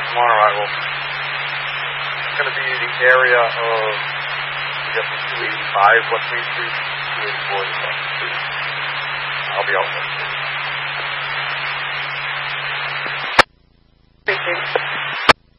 tomorrow I will. It's going to be the area of, I guess it's 285 West Main Street, 284 West Main Street. I'll be out there.